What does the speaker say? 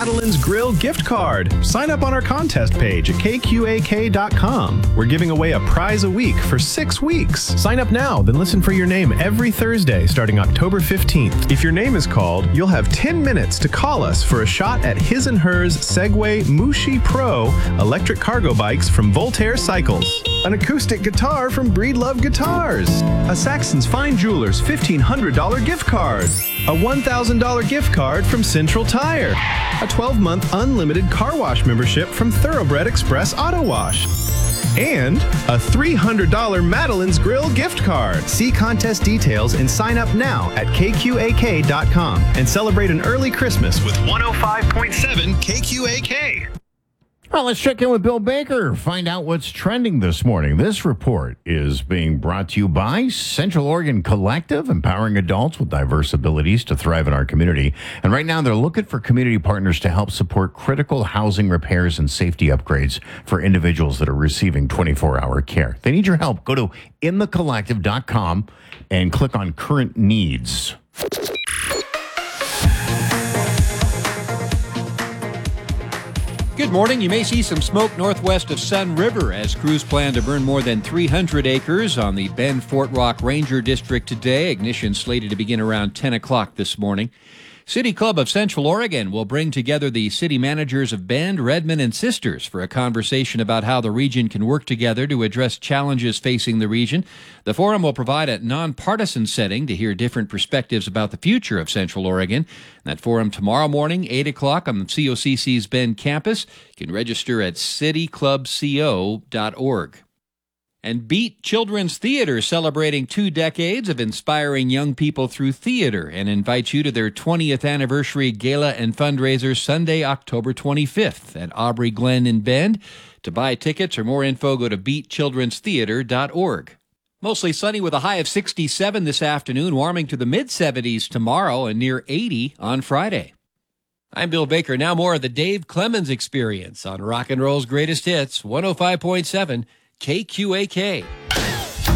Madeline's Grill gift card. Sign up on our contest page at kqak.com. We're giving away a prize a week for 6 weeks. Sign up now, then listen for your name every Thursday starting October 15th. If your name is called, you'll have 10 minutes to call us for a shot at his and hers Segway Mushi Pro electric cargo bikes from Voltaire Cycles, an acoustic guitar from Breedlove Guitars, a Saxon's Fine Jewelers $1,500 gift card, a $1,000 gift card from Central Tire, a 12-month unlimited car wash membership from Thoroughbred Express Auto Wash, and a $300 Madeline's Grill gift card. See contest details and sign up now at kqak.com and celebrate an early Christmas with 105.7 KQAK. Well, let's check in with Bill Baker, find out what's trending this morning. This report is being brought to you by Central Oregon Collective, empowering adults with diverse abilities to thrive in our community. And right now, they're looking for community partners to help support critical housing repairs and safety upgrades for individuals that are receiving 24-hour care. They need your help. Go to inthecollective.com and click on current needs. Good morning. You may see some smoke northwest of Sun River as crews plan to burn more than 300 acres on the Bend Fort Rock Ranger District today. Ignition slated to begin around 10 o'clock this morning. City Club of Central Oregon will bring together the city managers of Bend, Redmond, and Sisters for a conversation about how the region can work together to address challenges facing the region. The forum will provide a nonpartisan setting to hear different perspectives about the future of Central Oregon. That forum tomorrow morning, 8 o'clock on the COCC's Bend campus. You can register at cityclubco.org. And Beat Children's Theater, celebrating 2 decades of inspiring young people through theater, and invites you to their 20th anniversary gala and fundraiser Sunday, October 25th at Aubrey Glen in Bend. To buy tickets or more info, go to beatchildrenstheater.org. Mostly sunny with a high of 67 this afternoon, warming to the mid-70s tomorrow and near 80 on Friday. I'm Bill Baker. Now more of the Dave Clemens Experience on Rock and Roll's Greatest Hits, 105.7 KQAK.